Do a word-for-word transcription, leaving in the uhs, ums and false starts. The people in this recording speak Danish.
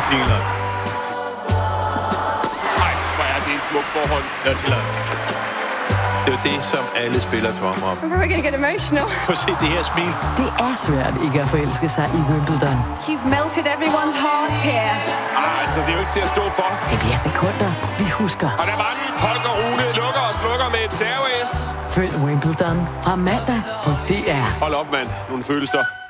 Thielen. Nej, hvor er det en smuk forhold. Dirty Love. Det er jo det, som alle spillere drømmer om. I'm probably gonna get emotional. Prøv at se det her smil. Det er svært ikke at forelske sig i Wimbledon. You've melted everyone's hearts here. Ah, altså, det er jo ikke til at stå for. Det bliver sekunder, vi husker. Og der var den. Holger Rune lukker og slukker med et serve-S. Følg Wimbledon fra mandag på D R. Hold op, mand. Nogle følelser.